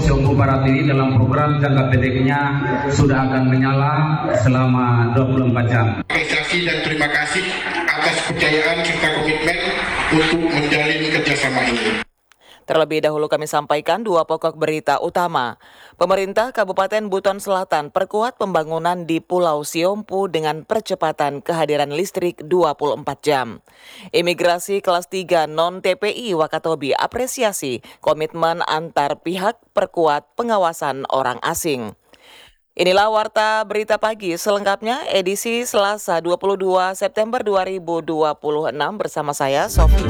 Siompu Barat ini dalam program jangka pendeknya sudah akan menyala selama 24 jam. Apresiasi dan terima kasih atas kepercayaan serta komitmen untuk menjalin kerjasama ini. Terlebih dahulu kami sampaikan dua pokok berita utama. Pemerintah Kabupaten Buton Selatan perkuat pembangunan di Pulau Siompu dengan percepatan kehadiran listrik 24 jam. Imigrasi kelas 3 non-TPI Wakatobi apresiasi komitmen antar pihak perkuat pengawasan orang asing. Inilah Warta Berita Pagi selengkapnya edisi Selasa 22 September 2026 bersama saya Sofi.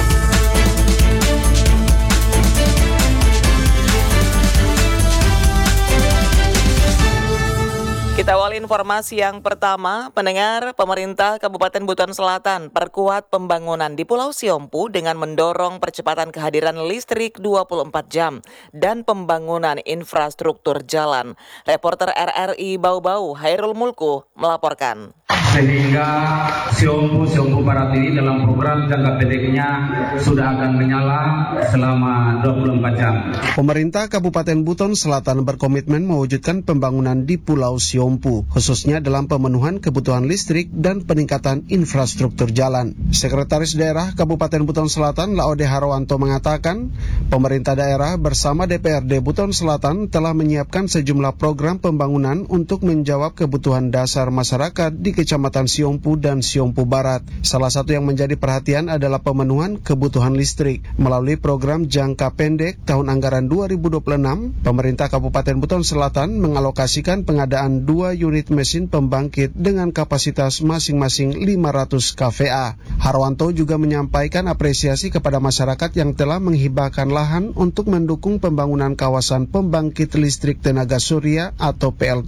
Kita awali informasi yang pertama, pendengar. Pemerintah Kabupaten Buton Selatan perkuat pembangunan di Pulau Siompu dengan mendorong percepatan kehadiran listrik 24 jam dan pembangunan infrastruktur jalan. Reporter RRI Bau-Bau Hairul Mulku melaporkan. Sehingga Siompu Barat ini dalam program jangka pendeknya sudah akan menyala selama 24 jam. Pemerintah Kabupaten Buton Selatan berkomitmen mewujudkan pembangunan di Pulau Siompu, khususnya dalam pemenuhan kebutuhan listrik dan peningkatan infrastruktur jalan. Sekretaris Daerah Kabupaten Buton Selatan Laode Harwanto mengatakan, pemerintah daerah bersama DPRD Buton Selatan telah menyiapkan sejumlah program pembangunan untuk menjawab kebutuhan dasar masyarakat di Kecamatan Siompu dan Siompu Barat. Salah satu yang menjadi perhatian adalah pemenuhan kebutuhan listrik. Melalui program jangka pendek tahun anggaran 2026, pemerintah Kabupaten Buton Selatan mengalokasikan pengadaan 2 unit mesin pembangkit dengan kapasitas masing-masing 500 kVA. Harwanto juga menyampaikan apresiasi kepada masyarakat yang telah menghibahkan lahan untuk mendukung pembangunan kawasan pembangkit listrik tenaga surya atau PLT